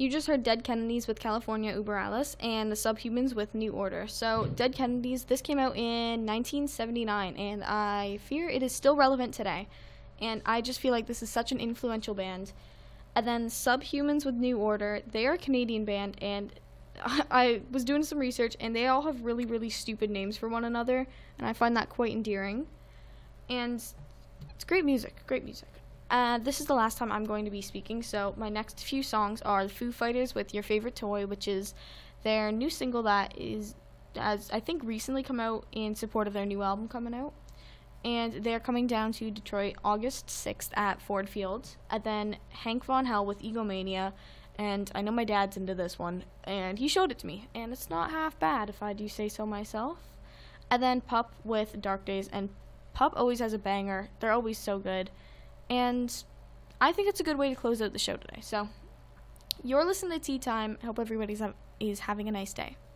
You just heard Dead Kennedys with California Uber Alice and the Subhumans with New Order. So, Dead Kennedys, this came out in 1979, and I fear it is still relevant today. And I just feel like this is such an influential band. And then Subhumans with New Order, they are a Canadian band, and I was doing some research, and they all have really, really stupid names for one another, and I find that quite endearing. And it's great music, great music. This is the last time I'm going to be speaking, so my next few songs are the Foo Fighters with Your Favorite Toy, which is their new single that has I think recently come out in support of their new album coming out. And they're coming down to Detroit August 6th at Ford Field. And then Hank Von Hell with Egomania, and I know my dad's into this one, and he showed it to me, and it's not half bad if I do say so myself. And then Pup with Dark Days, and Pup always has a banger. They're always so good. And I think it's a good way to close out the show today. So, you're listening to Tea Time. Hope everybody is having a nice day.